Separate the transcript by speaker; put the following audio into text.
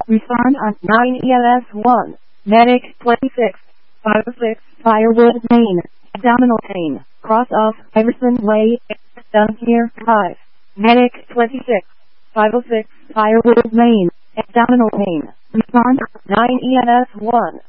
Speaker 1: Respond on 9 EMS1. Medic 26. 506. Firewood, Maine. Abdominal pain. Cross off Iverson Way. Dunsmuir 5. Medic 26. 506. Firewood, Maine. Abdominal pain. Respond 9 EMS1.